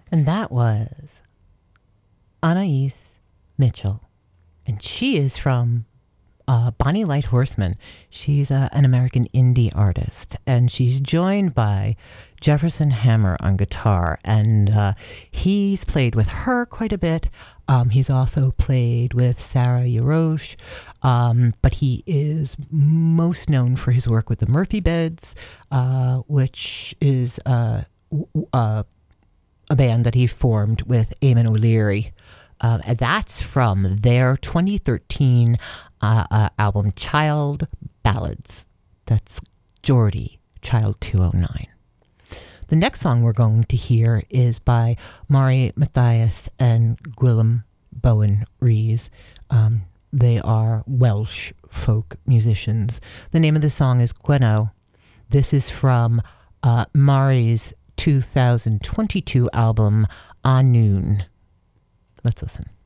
And that was Anais Mitchell. And she is from Bonnie Light Horseman. She's an American indie artist. And she's joined by Jefferson Hammer on guitar. And he's played with her quite a bit. He's also played with Sarah Yarosh. But he is most known for his work with the Murphy Beds, which is a band that he formed with Eamon O'Leary. And that's from their 2013 album, Child Ballads. That's Geordie, Child 209. The next song we're going to hear is by Mari Matthias and Gwilym Bowen Rees. They are Welsh folk musicians. The name of the song is Gweno. This is from Mari's 2022 album, A Noon. Let's listen.